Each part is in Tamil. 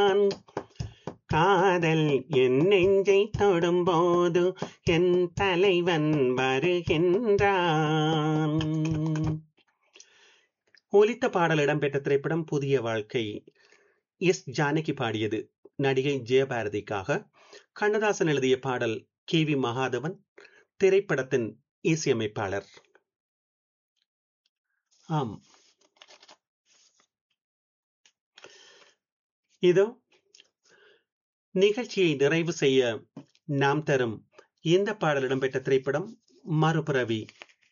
காதல் என் நெஞ்சை தொடும்போது என் தலைவன் வருகின்றான். ஒலித்த பாடல் இடம்பெற்ற திரைப்படம் புதிய வாழ்க்கை. எஸ் ஜானகி பாடியது. நடிகை ஜெயபாரதிக்காக. கண்ணதாசன் எழுதிய பாடல். கே.வி. மகாதவன் திரைப்படத்தின் இசையமைப்பாளர். ஆம், இதோ நிகழ்ச்சியை நிறைவு செய்ய நாம் தரும் இந்த பாடல் இடம்பெற்ற திரைப்படம் மறுபிறவி.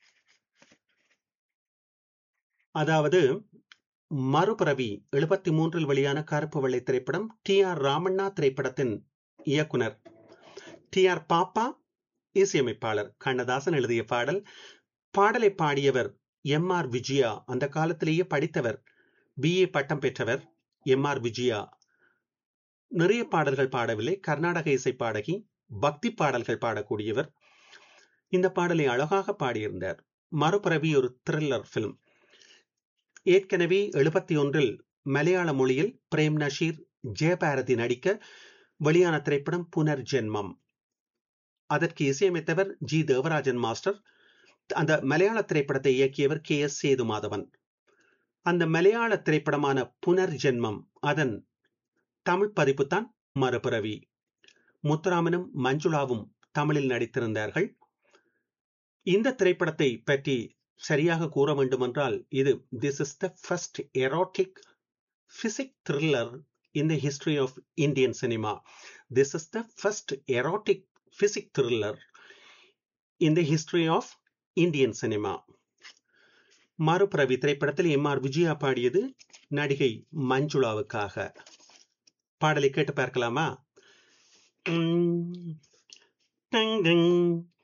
அதாவது மறுபிறவி 73 வெளியான கருப்பு வெள்ளை திரைப்படம். டி.ஆர். ராமண்ணா திரைப்படத்தின் இயக்குனர். டி.ஆர். பாப்பா இசையமைப்பாளர். கண்ணதாசன் எழுதிய பாடல். பாடலை பாடியவர் எம்.ஆர். விஜயா. அந்த காலத்திலேயே படித்தவர், BA பட்டம் பெற்றவர் எம்.ஆர். விஜயா. நிறைய பாடல்கள் பாடவில்லை. கர்நாடக இசை பாடகி, பக்தி பாடல்கள் பாடக்கூடியவர். இந்த பாடலை அழகாக பாடியிருந்தார். மறுபிறவி ஒரு த்ரில்லர் பிலிம். ஏற்கனவே 71 மலையாள மொழியில் பிரேம் நஷீர், ஜெயபாரதி நடிக்க வெளியான திரைப்படம் புனர்ஜென்மம். அதற்கு இசையமைத்தவர் ஜி. தேவராஜன் மாஸ்டர். அந்த மலையாள திரைப்படத்தை இயக்கியவர் K.S. சேதுமாதவன். அந்த மலையாள திரைப்படமான புனர்ஜென்மம், அதன் தமிழ் பதிப்பு தான் மறுபிறவி. முத்துராமனும் மஞ்சுளாவும் தமிழில் நடித்திருந்தார்கள். இந்த திரைப்படத்தை பற்றி சரியாக கூற வேண்டுமென்றால், இது this is the first erotic physic thriller in the history of Indian cinema. This is the first erotic physic thriller in the history of Indian cinema. மறுபிறவி திரைப்படத்தில் எம்.ஆர். விஜயா பாடியது நடிகை மஞ்சுளாவுக்காக. பாடலை கேட்டு பார்க்கலாமா? Tongue tongue